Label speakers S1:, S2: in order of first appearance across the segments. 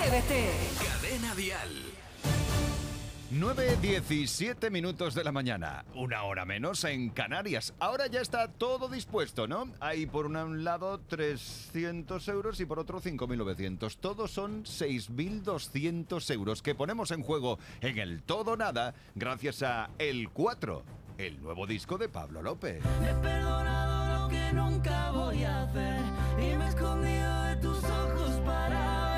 S1: Atrévete.
S2: Cadena Dial.
S3: 9:17 de la mañana, una hora menos en Canarias. Ahora ya está todo dispuesto, ¿no? Hay por un lado 300 euros y por otro 5.900. Todos son 6.200 euros que ponemos en juego en el todo o nada gracias a El 4, el nuevo disco de Pablo López.
S4: He perdonado lo que nunca voy a hacer y me he escondido de tus ojos para ver.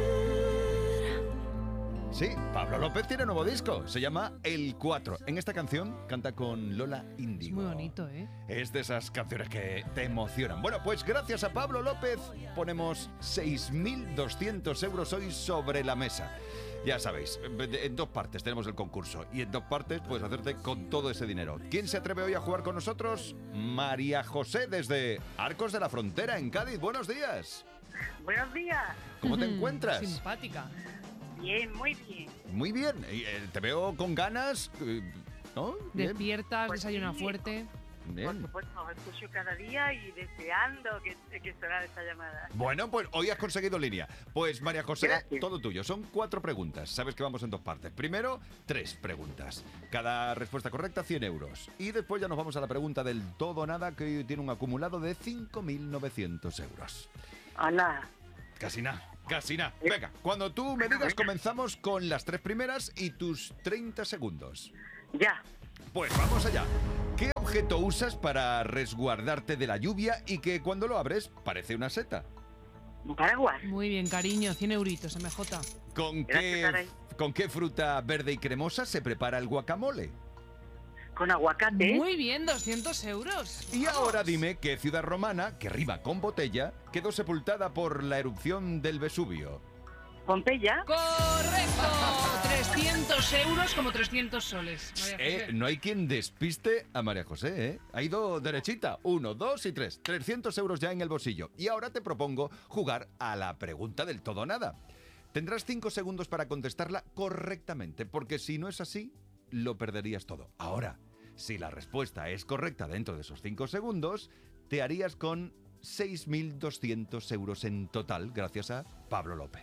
S3: Sí, Pablo López tiene nuevo disco, se llama El 4. En esta canción canta con Lola Índigo.
S5: Es muy bonito, ¿eh?
S3: Es de esas canciones que te emocionan. Bueno, pues gracias a Pablo López ponemos 6.200 euros hoy sobre la mesa. Ya sabéis, en dos partes tenemos el concurso y en dos partes puedes hacerte con todo ese dinero. ¿Quién se atreve hoy a jugar con nosotros? María José desde Arcos de la Frontera en Cádiz. Buenos días.
S6: Buenos días.
S3: ¿Cómo te encuentras?
S5: Simpática.
S6: Bien, muy bien.
S3: Muy bien. Te veo con ganas, ¿no? Bien.
S5: Despiertas,
S6: Pues
S5: desayunas
S6: sí.
S5: fuerte.
S3: Bien.
S6: Por supuesto, os escucho cada día y deseando que sonara esta llamada.
S3: Bueno, pues hoy has conseguido línea. Pues María José,
S6: Gracias.
S3: todo tuyo. Son 4 preguntas. Sabes que vamos en dos partes. Primero, 3 preguntas. Cada respuesta correcta, 100 euros. Y después ya nos vamos a la pregunta del todo o nada, que hoy tiene un acumulado de 5.900 euros.
S6: Hola.
S3: Casi nada, casi nada. Venga, cuando tú me digas, comenzamos con las 3 primeras y tus 30 segundos.
S6: Ya.
S3: Pues vamos allá. ¿Qué objeto usas para resguardarte de la lluvia y que cuando lo abres parece una seta?
S6: Un paraguas.
S5: Muy bien, cariño. 100 euritos, MJ.
S3: ¿Con
S6: Gracias, caray.
S3: ¿Con qué fruta verde y cremosa se prepara el guacamole?
S6: Con aguacate.
S5: Muy bien, 200 euros.
S3: Y ahora dime qué ciudad romana, que rima con botella, quedó sepultada por la erupción del Vesubio.
S6: Pompeya.
S5: ¡Correcto! 300 euros como 300 soles. María José.
S3: No hay quien despiste a María José, ¿eh? Ha ido derechita. 1, 2 y 3. 300 euros ya en el bolsillo. Y ahora te propongo jugar a la pregunta del todo o nada. Tendrás 5 segundos para contestarla correctamente, porque si no es así, lo perderías todo. Ahora, si la respuesta es correcta dentro de esos 5 segundos, te harías con 6.200 euros en total gracias a Pablo López.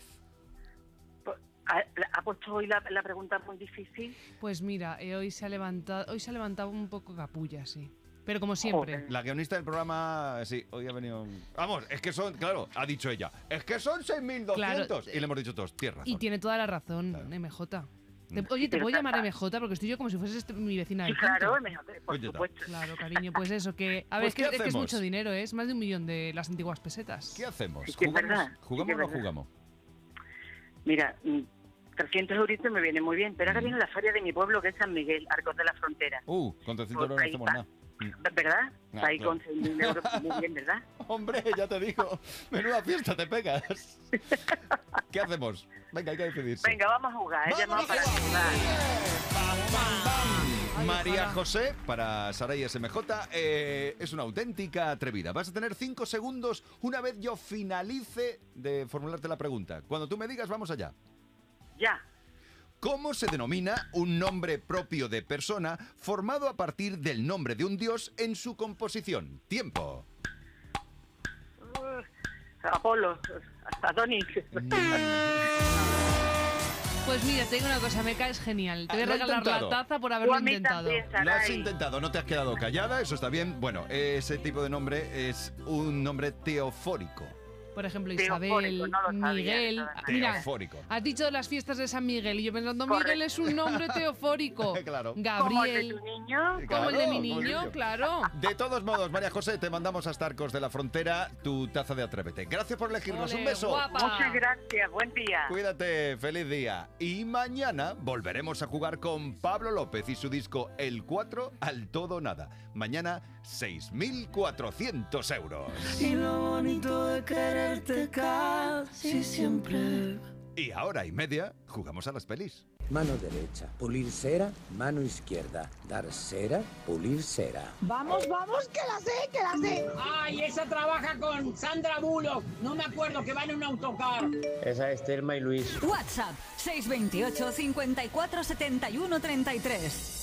S6: ¿Ha puesto hoy la pregunta muy difícil?
S5: Pues mira, hoy se ha levantado un poco capullo, sí. Pero como siempre.
S6: Joder.
S3: La guionista del programa, sí, hoy ha venido... Vamos, es que son, claro, ha dicho ella, es que son 6.200.
S5: Claro.
S3: Y le hemos dicho todos, tienes razón.
S5: Y tiene toda la razón,
S3: Claro.
S5: MJ. Oye, ¿te
S6: Pero
S5: puedo llamar
S6: está-
S5: MJ? Porque estoy yo como si fueses mi vecina
S6: Sí,
S5: del quinto.
S6: claro, mejor, por
S3: Oye,
S6: supuesto.
S5: Claro, cariño, pues eso, que... A ver,
S3: Pues,
S5: es que,
S3: ¿qué
S5: es que es
S3: hacemos?
S5: mucho dinero, ¿eh? Es más de 1 millón de las antiguas pesetas.
S3: ¿Qué hacemos?
S6: Sí, que es
S3: ¿Jugamos,
S6: verdad.
S3: ¿jugamos
S6: Sí, que
S3: o no
S6: es verdad.
S3: jugamos?
S6: Mira, 300 euritos me viene muy bien, pero ahora viene la feria de mi pueblo, que es San Miguel, Arcos de la Frontera.
S3: Con 300 euros no
S6: ahí
S3: hacemos
S6: va.
S3: nada.
S6: ¿Verdad?
S3: Ah,
S6: Ahí
S3: claro.
S6: con 6.000 euros muy bien, ¿verdad?
S3: Hombre, ya te digo, menuda fiesta te pegas. ¿Qué hacemos? Venga, hay que decidirse.
S6: Venga, vamos a jugar,
S3: ¡Vamos
S6: llamamos
S3: a
S6: para
S3: jugar!
S6: jugar.
S5: Ay,
S3: María
S5: ojalá.
S3: José, para Saray SMJ, es una auténtica atrevida. Vas a tener 5 segundos una vez yo finalice de formularte la pregunta. Cuando tú me digas, vamos allá.
S6: Ya.
S3: ¿Cómo se denomina un nombre propio de persona formado a partir del nombre de un dios en su composición? Tiempo.
S6: Apolo, Adonis.
S5: Pues mira, te digo una cosa, me caes genial. Te voy a
S3: Lo he
S5: regalar
S3: intentado.
S5: la taza por
S6: Tú
S5: haberlo
S6: a mí
S5: intentado.
S6: también,
S3: Lo has
S6: Saray.
S3: intentado, no te has quedado callada, eso está bien. Bueno, ese tipo de nombre es un nombre teofórico.
S5: Por ejemplo,
S6: Teofórico,
S5: Isabel,
S6: no lo sabía,
S5: Miguel.
S6: no lo sabía.
S5: Mira,
S3: Teofórico.
S5: has dicho las fiestas de San Miguel y yo pensando, Miguel
S6: Correcto.
S5: es un nombre teofórico.
S3: Claro.
S6: Como el de
S5: Gabriel,
S6: tu niño.
S5: como el de
S3: Claro,
S5: mi
S3: como el
S5: niño,
S3: niño.
S5: claro.
S3: De todos modos, María José, te mandamos hasta Arcos de la Frontera tu taza de Atrévete. Gracias por elegirnos.
S5: Ole,
S3: Un beso.
S5: guapa.
S6: Muchas gracias, buen día.
S3: Cuídate, feliz día. Y mañana volveremos a jugar con Pablo López y su disco El 4 al todo o nada. Mañana 6.400 euros.
S4: Y lo bonito de quererte casi siempre.
S3: Y ahora y media jugamos a las pelis.
S7: Mano derecha, pulir cera. Mano izquierda, dar cera, pulir cera.
S8: Vamos, vamos, que la sé, que la sé.
S9: Ay, esa trabaja con Sandra Bullock. No me acuerdo, que va en un autocar.
S7: Esa es Thelma y Luis.
S1: WhatsApp 628 54 71 33.